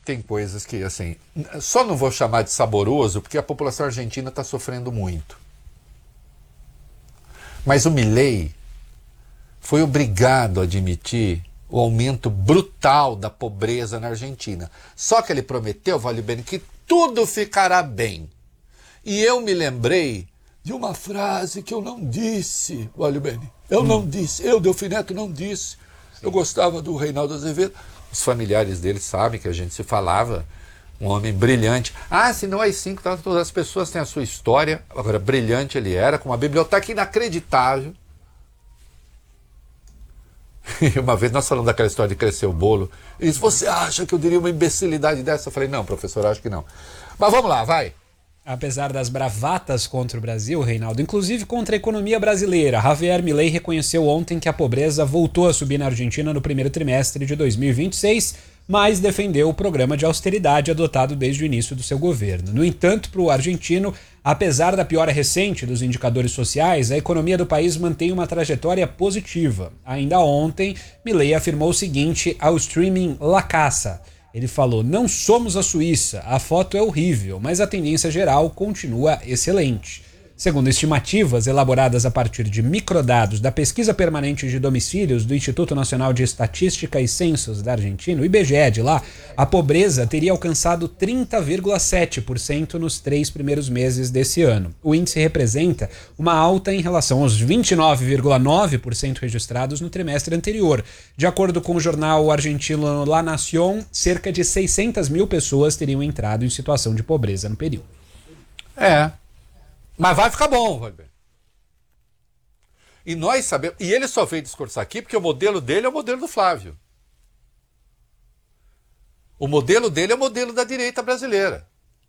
tem coisas que, assim, só não vou chamar de saboroso, porque a população argentina está sofrendo muito. Mas o Milei foi obrigado a admitir o aumento brutal da pobreza na Argentina. Só que ele prometeu, Valio Bene, que tudo ficará bem. E eu me lembrei de uma frase que eu não disse, Valio Bene. Eu não disse, eu, Delfim Neto, não disse. Eu gostava do Reinaldo Azevedo. Os familiares dele sabem que a gente se falava, um homem brilhante. Se não é cinco, todas as pessoas têm a sua história. Agora, brilhante ele era, com uma biblioteca inacreditável. E uma vez nós falamos daquela história de crescer o bolo. Ele disse, você acha que eu diria uma imbecilidade dessa? Eu falei, não, professor, acho que não. Mas vamos lá, vai. Apesar das bravatas contra o Brasil, Reinaldo, inclusive contra a economia brasileira, Javier Milei reconheceu ontem que a pobreza voltou a subir na Argentina no primeiro trimestre de 2026, mas defendeu o programa de austeridade adotado desde o início do seu governo. No entanto, para o argentino, apesar da piora recente dos indicadores sociais, a economia do país mantém uma trajetória positiva. Ainda ontem, Milei afirmou o seguinte ao streaming La Casa. Ele falou, não somos a Suíça, a foto é horrível, mas a tendência geral continua excelente. Segundo estimativas elaboradas a partir de microdados da Pesquisa Permanente de Domicílios do Instituto Nacional de Estatística e Censos da Argentina, o IBGE de lá, a pobreza teria alcançado 30,7% nos 3 primeiros meses desse ano. O índice representa uma alta em relação aos 29,9% registrados no trimestre anterior. De acordo com o jornal argentino La Nación, cerca de 600 mil pessoas teriam entrado em situação de pobreza no período. Mas vai ficar bom, Roberto. E nós sabemos... E ele só veio discursar aqui porque o modelo dele é o modelo do Flávio. O modelo dele é o modelo da direita brasileira.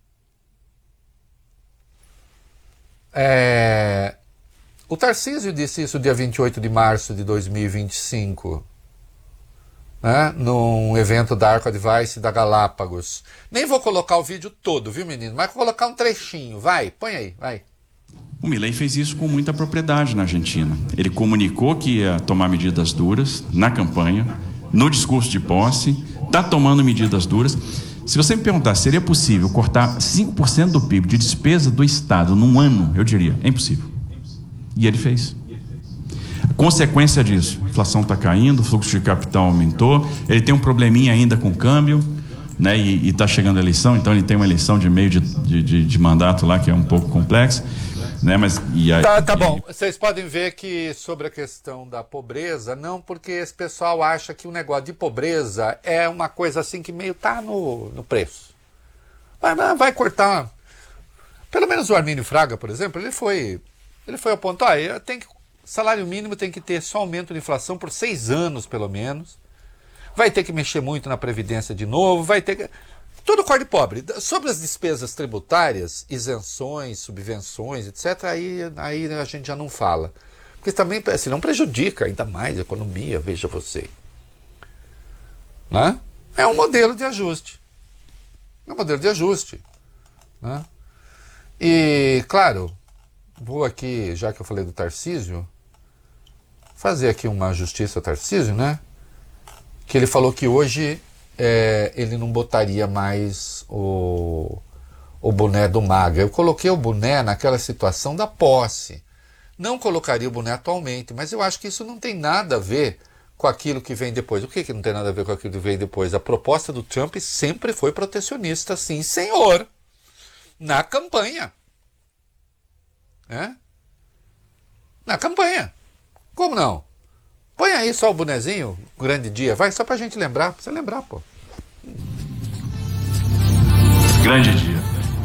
O Tarcísio disse isso dia 28 de março de 2025, né, num evento da Arco Advice da Galápagos. Nem vou colocar o vídeo todo, viu, menino? Mas vou colocar um trechinho. Vai, põe aí, vai. O Milei fez isso com muita propriedade na Argentina. Ele comunicou que ia tomar medidas duras na campanha, no discurso de posse, está tomando medidas duras. Se você me perguntar, seria possível cortar 5% do PIB de despesa do Estado num ano? Eu diria, é impossível. E ele fez. A consequência disso, a inflação está caindo, o fluxo de capital aumentou, ele tem um probleminha ainda com o câmbio, né, e está chegando a eleição, então ele tem uma eleição de meio de mandato lá que é um pouco complexa. Né, mas, tá bom, vocês podem ver que sobre a questão da pobreza, não, porque esse pessoal acha que o negócio de pobreza é uma coisa assim que meio tá no preço. Vai cortar. Pelo menos o Armínio Fraga, por exemplo, ele foi ao ponto, salário mínimo tem que ter só aumento de inflação por 6 anos, pelo menos. Vai ter que mexer muito na Previdência de novo, vai ter que... Tudo cor de pobre. Sobre as despesas tributárias, isenções, subvenções, etc., aí a gente já não fala. Porque também, senão prejudica ainda mais a economia, veja você. Né? É um modelo de ajuste. Né? E, claro, vou aqui, já que eu falei do Tarcísio, fazer aqui uma justiça ao Tarcísio, né? Que ele falou que hoje... ele não botaria mais o boné do Maga. Eu coloquei o boné naquela situação da posse. Não colocaria o boné atualmente, mas eu acho que isso não tem nada a ver com aquilo que vem depois. O que não tem nada a ver com aquilo que vem depois? A proposta do Trump sempre foi protecionista, sim, senhor. Na campanha. Na campanha. Como não? Põe aí só o bonezinho, grande dia, vai, só pra gente lembrar, pra você lembrar, pô. Grande dia.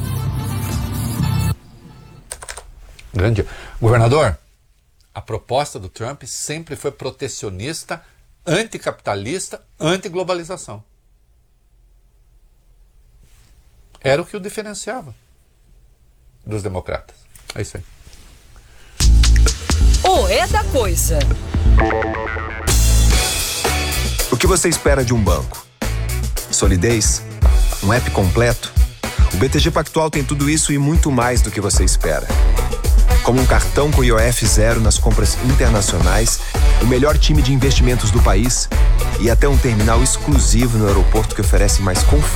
Grande dia. Governador, a proposta do Trump sempre foi protecionista, anticapitalista, antiglobalização. Era o que o diferenciava dos democratas. É isso aí. O É da Coisa. O que você espera de um banco? Solidez? Um app completo? O BTG Pactual tem tudo isso e muito mais do que você espera. Como um cartão com IOF zero nas compras internacionais, o melhor time de investimentos do país e até um terminal exclusivo no aeroporto que oferece mais conforto